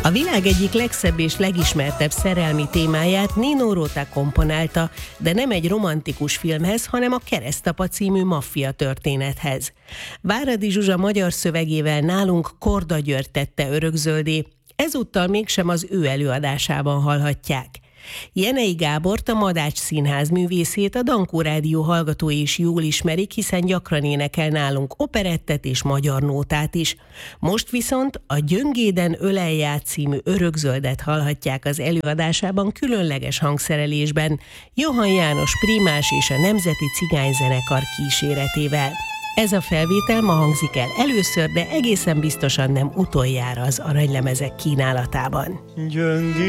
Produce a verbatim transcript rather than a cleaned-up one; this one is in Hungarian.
A világ egyik legszebb és legismertebb szerelmi témáját Nino Rota komponálta, de nem egy romantikus filmhez, hanem a Keresztapa című maffia történethez. Váradi Zsuzsa magyar szövegével nálunk Korda György tette örökzöldé, ezúttal mégsem az ő előadásában hallhatják. Jenei Gábort, a Madács Színház művészét a Dankó Rádió hallgatói is jól ismerik, hiszen gyakran énekel nálunk operettet és magyar nótát is. Most viszont a Gyöngéden ölelját című örökzöldet hallhatják az előadásában különleges hangszerelésben, Johann János prímás és a Nemzeti Cigányzenekar kíséretével. Ez a felvétel ma hangzik el először, de egészen biztosan nem utoljára az aranylemezek kínálatában.